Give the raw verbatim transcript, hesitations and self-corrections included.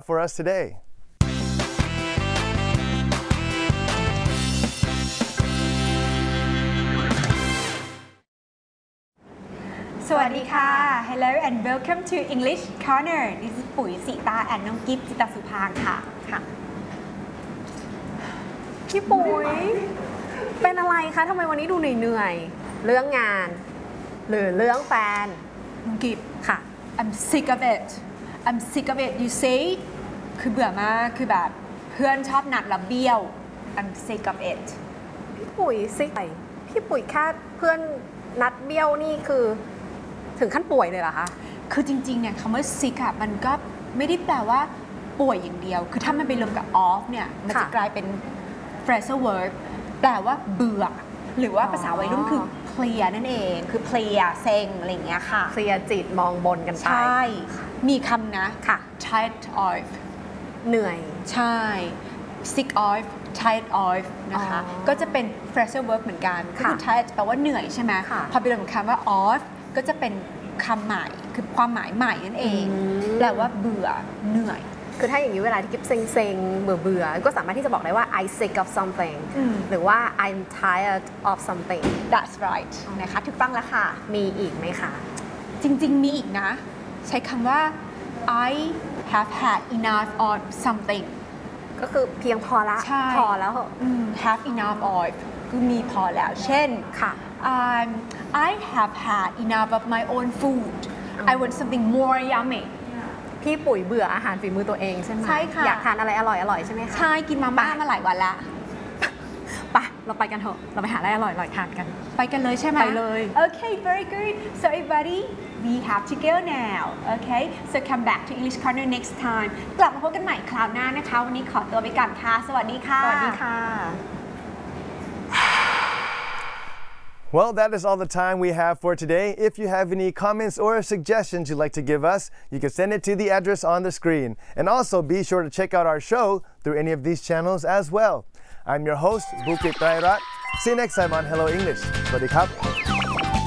for us today. สวัสดีค่ะ Hello and welcome to English Corner This is ปุ๋ยสีตาแอนน้องกิฟต์จิตาสุภางค่ะค่ะพี่ปุ๋ยเป็นอะไรคะทำไมวันนี้ดูเหนื่อยๆเรื่องงานหรือเรื่องแฟนน้องกิฟต์ค่ะ I'm sick of it I'm sick of it you say คือเบื่อมากคือแบบเพื่อนชอบนัดแล้วเบี้ยว I'm sick of it พี่ปุ๋ยซิกพี่ปุ๋ยแค่เพื่อนนัดเบี้ยวนี่คือถึงขั้นป่วยเลยเหรอคะคือจริงๆเนี่ยคำว่า sick อะมันก็ไม่ได้แปลว่าป่วยอย่างเดียวคือถ้ามันไปรวมกับ off เนี่ยมันจะกลายเป็น phrasal verb แปลว่าเบื่อหรือว่าภาษาวัยรุ่นคือเพลียนั่นเองคือเพลียเซ็งอะไรอย่างเงี้ยค่ะเพลียจิตมองบนกันไปใช่มีคำนะค่ะ tired of เหนื่อยใช่ sick of tired of นะคะก็จะเป็น phrasal verb เหมือนกันก็คือ tired แปลว่าเหนื่อยใช่ไหมพอไปรวมกับคำว่า ofก็จะเป็นคำใหม่คือความหมายใหม่นั่นเองแปลว่าเบื่อเหนื่อยคือถ้าอย่างนี้เวลาที่กิ๊บเซ็งๆเบื่อเบื่อก็สามารถที่จะบอกได้ว่า I sick of something หรือว่า I'm tired of something That's right นะคะถูกต้องแล้วค่ะมีอีกไหมคะจริงๆมีอีกนะใช้คำว่า I have had enough of something ก็คือเพียงพอละพอแล้ว have enough of คือมีพอแล้วเช่นค่ะ Um, I have had enough of my own food. I want something more yummy. พี่ปุ๋ยเบื่ออาหารฝีมือตัวเองใช่ไหมใช่ค่ะอยากทานอะไรอร่อยอร่อยใช่ไหมคะใช่กินมาม่ามาหลายวันละไปเราไปกันเถอะเราไปหาอะไรอร่อยอร่อยทานกันไปกันเลยใช่ไหมไปเลย Okay very good so everybody we have to go now okay so come back to English Corner next time กลับมาพบกันใหม่คราวหน้านะคะวันนี้ขอตัวไปก่อนค่ะสวัสดีค่ะสวัสดีค่ะ Well, that is all the time we have for today. If you have any comments or suggestions you'd like to give us, you can send it to the address on the screen. And also be sure to check out our show through any of these channels as well. I'm your host, Bukit Rairat. See you next time on Hello English. สวัสดีครับ